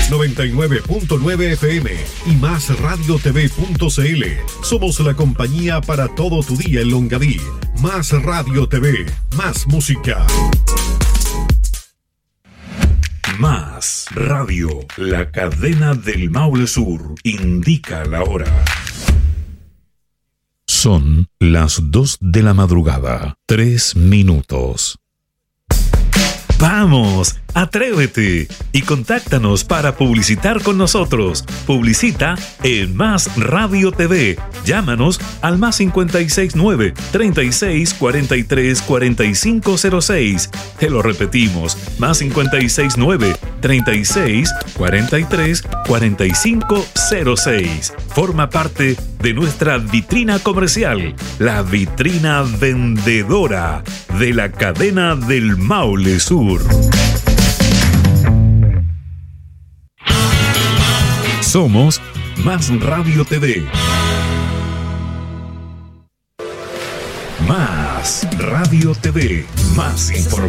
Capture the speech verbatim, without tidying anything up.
noventa y nueve punto nueve F M y más radio t v punto c l. Somos la compañía para todo tu día en Longaví. Más Radio T V, más música. Más Radio, la cadena del Maule Sur, indica la hora. Son las dos de la madrugada, tres minutos. ¡Vamos! ¡Atrévete! Y contáctanos para publicitar con nosotros. Publicita en Más Radio T V. Llámanos al más cincuenta y seis nueve, treinta y seis, cuarenta y tres, cuarenta y cinco cero seis. Te lo repetimos. Más cincuenta y seis nueve, treinta y seis, cuarenta y tres, cuarenta y cinco cero seis. Forma parte de nuestra vitrina comercial. La vitrina vendedora de la cadena del Maule Sur. Somos Más Radio T V. Más Radio T V. Más información.